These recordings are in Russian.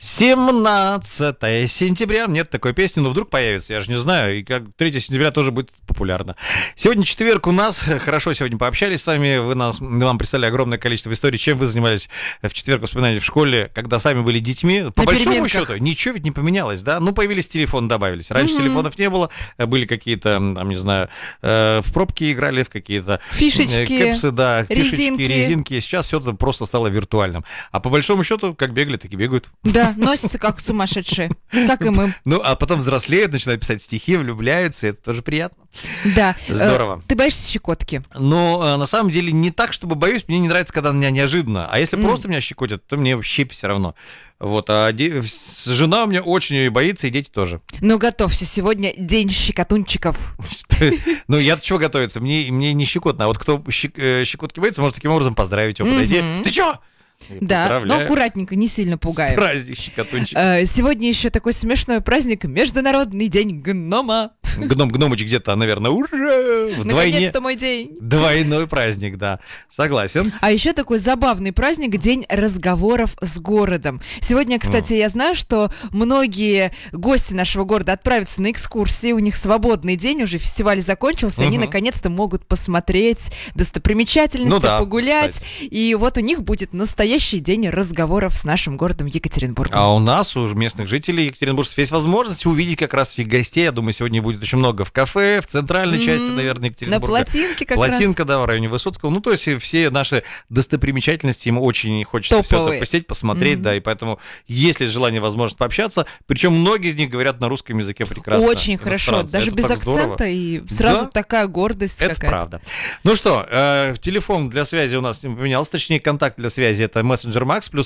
17 сентября. Нет такой песни, но вдруг появится, я же не знаю. И как 3 сентября тоже будет популярно. Сегодня четверг у нас. Хорошо сегодня пообщались с вами. Вы нам прислали огромное количество историй, чем вы занимались в четверг, вспоминали в школе, когда сами были детьми. По большому счету, ничего ведь не поменялось, да? Ну, появились телефоны, добавились. Раньше телефонов не было. Были какие-то, там, не знаю, в пробки играли, в какие-то... Фишечки, кэпсы, да, резинки. резинки. Сейчас все это просто стало виртуальным. А по большому счету, как бегали, так и бегают. Да, носятся как сумасшедшие, как и мы. Ну, а потом взрослеют, начинают писать стихи, влюбляются, и это тоже приятно. Да. Здорово. Ты боишься щекотки? Но на самом деле не так, чтобы боюсь, мне не нравится, когда меня неожиданно. А если просто меня щекотят, то мне вообще все равно. Вот, а жена у меня очень боится, и дети тоже. Ну, готовься, сегодня день щекотунчиков. Ну, я-то чего готовиться? Мне не щекотно. А вот кто щекотки боится, может таким образом поздравить его, подойти. Ты чё? Да, но аккуратненько, не сильно пугаем. Праздник щекотунчик. Сегодня еще такой смешной праздник — Международный день гнома. Гномыч где-то, наверное, ура! Наконец-то мой день. Двойной праздник, да. Согласен. А еще такой забавный праздник — День разговоров с городом. Сегодня, кстати, я знаю, что многие гости нашего города отправятся на экскурсии. У них свободный день, уже фестиваль закончился, и они наконец-то могут посмотреть достопримечательности, погулять. Кстати. И вот у них будет настоящий день разговоров с нашим городом Екатеринбургом. А у нас, у местных жителей Екатеринбурга, есть возможность увидеть как раз их гостей. Я думаю, сегодня будет очень много в кафе, в центральной части, наверное, Екатеринбурга. На Плотинке как раз. Плотинка, да, в районе Высоцкого. Ну, то есть все наши достопримечательности им очень хочется все это посетить, посмотреть, да, и поэтому есть ли желание, возможность пообщаться. Причем многие из них говорят на русском языке прекрасно. Очень хорошо, даже без акцента, и сразу такая гордость какая-то. Это правда. Ну что, телефон для связи у нас не поменялся, точнее, контакт для связи — это мессенджер Макс, плюс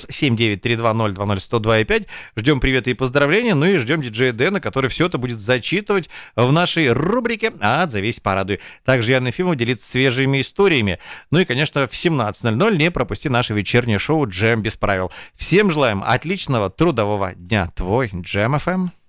7932020102,5. Ждем привета и поздравления, ну и ждем диджея Дэна, который все это будет зачитывать в нашей рубрике «Отзовись, порадуй». Также Яна Ефимова делится свежими историями. Ну и, конечно, в 17:00 не пропусти наше вечернее шоу «Джем без правил». Всем желаем отличного трудового дня. Твой Джем ФМ.